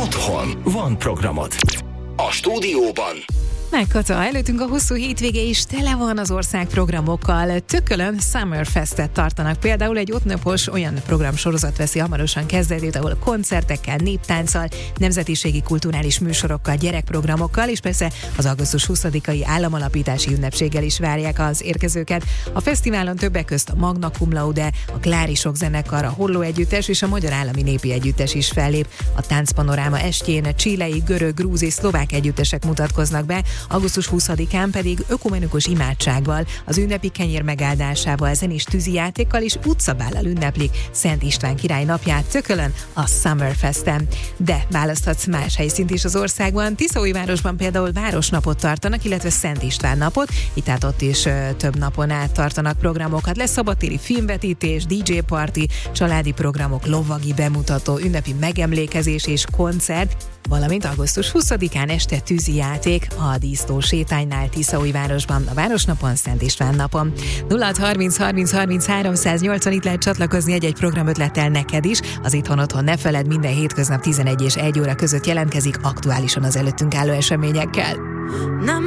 Otthon van programod. A stúdióban Kata, előttünk a hosszú hétvége is tele van az ország programokkal. Tökölön Summerfestet tartanak. Például egy 5 napos olyan programsorozat veszi hamarosan kezdetét, ahol koncertekkel, néptánccal, nemzetiségi kulturális műsorokkal, gyerekprogramokkal, és persze az augusztus 20-ai államalapítási ünnepséggel is várják az érkezőket. A fesztiválon többek közt a Magna Cum Laude, a Klárisok zenekar, a Holló Együttes és a Magyar Állami Népi Együttes is fellép. A Táncpanoráma estjén chilei, görög, grúz és szlovák együttesek mutatkoznak be, augusztus 20-án pedig ökumenikus imádsággal, az ünnepi kenyér megáldásával, zenés tűzijátékkal és utcabállal ünneplik Szent István király napját Tökölön, a Summerfesten. De választhatsz más helyszínt is az országban. Tiszaújvárosban például Városnapot tartanak, illetve Szent István napot, itt át ott is több napon át tartanak programokat. Lesz szabadtéri filmvetítés, DJ party, családi programok, lovagi bemutató, ünnepi megemlékezés és koncert, valamint augusztus 20-án este tűzijáték a Dísztó sétánynál Tiszaújvárosban, a Városnapon, Szent István napon. 0630 30 30 380, itt lehet csatlakozni egy-egy programötlettel neked is. Az Otthon ne feledd, minden hétköznap 11 és 1 óra között jelentkezik aktuálisan az előttünk álló eseményekkel. Nem